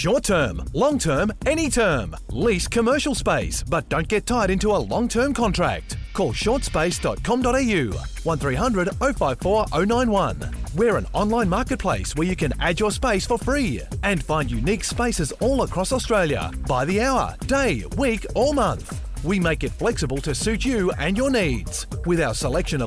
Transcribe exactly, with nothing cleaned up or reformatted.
Short term, long term, any term. Lease commercial space, but don't get tied into a long-term contract. Call short space dot com dot a u, one three hundred oh five four oh nine one. We're an online marketplace where you can add your space for free and find unique spaces all across Australia by the hour, day, week or month. We make it flexible to suit you and your needs with our selection of